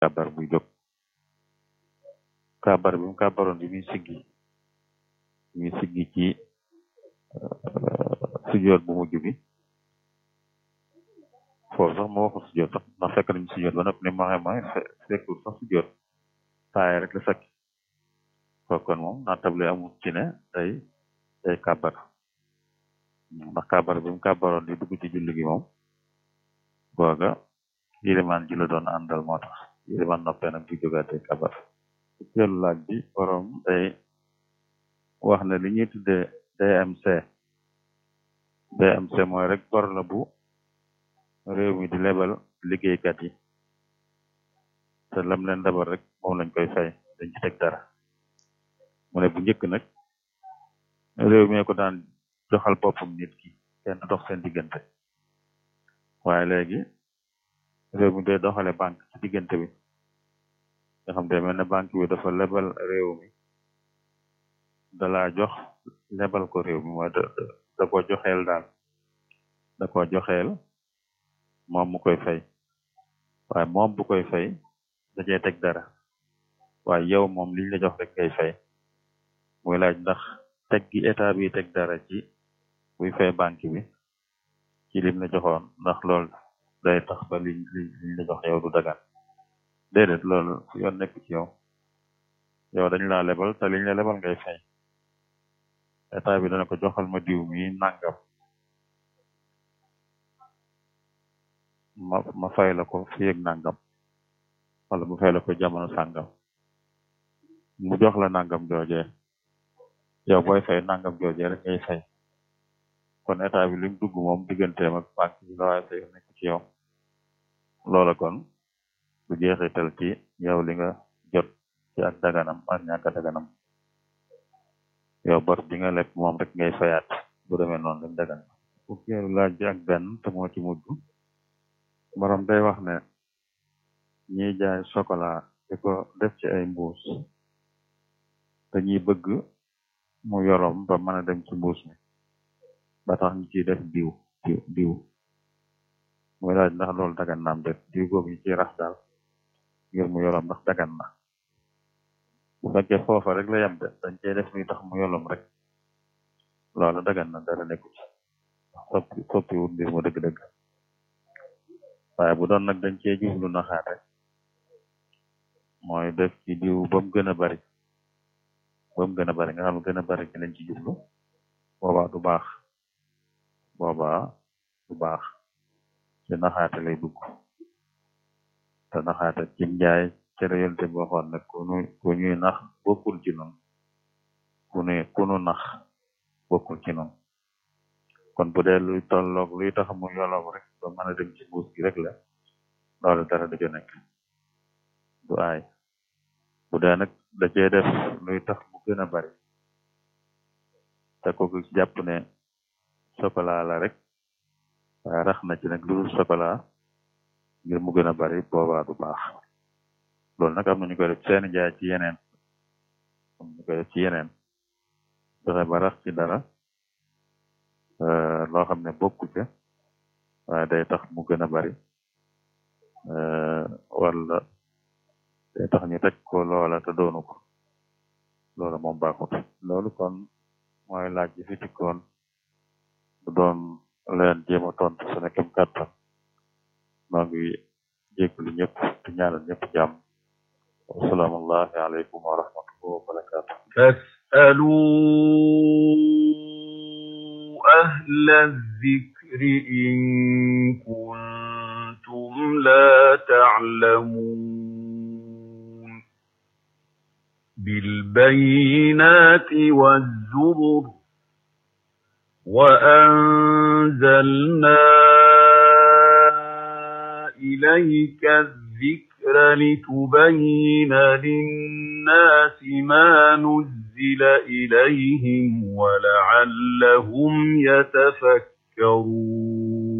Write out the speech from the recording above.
kàbbar buy jóg kàbbar bi mu kàbbaroon bi muy siggi ci sujjoot bu mujj bi foofu sax moo waxul sujjoot sax ndax fekk nañu sujjoot ba noppi ne mooy fekkul sax sujjoot taaya rek la fekk kooku kon moom naatable amul ci ne day kàbbar ndax kàbbar bi mu kàbbaroon di dugg ci julli gi moom googa yilimaan ji la doon àndal moo tax yilimaan noppee nag bu jógaatee kàbbar fukkeelu laaj bi borom day wax ne li ñuy tuddee DMC mooy rek bor la bu réew mi di lebal liggéeykat yi te lam leen lebal rek moom lañ koy fay dañ ci teg dara mu ne bu njëkk nag réew mi ko daan joxal boppam nit ki kenn dox seen diggante waaye léegi réew mi day doxale banque ci diggante bi nga xam te mel ne banque bi dafa lebal réew mi dalaa jox lebal ko réew mi mooy da ko joxeel daal da ko joxeel moom mu koy fay waaye moom bu koy fay da cee teg dara waaye yow moom liñ la jox rek ngay fay muy laaj ndax teg gi état bi teg dara ci buy fay banque bi ci lim la joxoon ndax loolu day tax ba liñ la jox yow du dagan déedéet loolu yoon nekk ci yow dañ laa lebal te liñ la lebal ngay fay état bi dana ko joxal ma diw mi nangam ma fay la ko fii ak nangam wala mu fay la ko jamono sàngam mu jox la nangam joojee yow booy fay nangam joojee rek ngay fay kon état bi lim dugg moom digganteem ak banque bi la waaye fay nekk ci yow loola kon du jeexital ci yow li nga jot ci ak daganam ak ñàkk a daganam yow bor bi nga leb moom rek ngay fayaat bu demee noonu rek dagan fukkeelu laaj bi ak benn te moo ci mujj borom day wax ne ñiy jaay chocolat di ko def ci ay mbuus dañuy bëgg mu yolom ba mën a dem ci mbuus mi ba tax ñu ciy def diw muy laaj ndax loolu dagan naam def diw googu ñu ciy rax daal ngir mu yolom ndax dagan na bu fekkee foofa rek la yem de dañ cey def luy tax mu yolom rek loolu dagan na dara nekku ci soppiwul mbir mu dëgg-dëgg waaye bu doon nag dañ cee jublu naxaate mooy def ci diw ba mu gën a bari nga xam ne gën a bari ci lañ ci jublu boobaa du baax ci naxaate lay dugg te naxaate ci njaay ci réalité bi waxoon nag ku ñuy nax bokkul ci noonu ku nu nax bokkul ci noonu kon bu dee luy tolloog luy tax mu yoloog rek ba mën a dem ci mbuus gi rek la loolu dara da nekk du aay bu dee nag da cee def luy tax mu gën a bari te kooku jàpp ne chocolat la rek waaye rax na ci nag lu dul chocolat ngir mu gën a bari boobaa du baax loolu nag am na ñu koy def seen jaay ci yeneen fexe ba rax ci dara loo xam ne bokku ca waaye day tax mu gën a bari wala day tax ñu teg ko loola te doonu ko loola moom baaxut loolu kon mooy laaj ji fi tikkoon doon leen jéem a tontu su nekkem kàttan maa ngi jégalu ñëpp di ñaanal ñëpp jàmm wasalaamu aleykum wa rahmatullahi wa barakaatu fas'alu ahla zikri in kuntum la ta'lamun بالبينات والزبر وأنزلنا إليك الذكر لتبين للناس ما نزل إليهم ولعلهم يتفكرون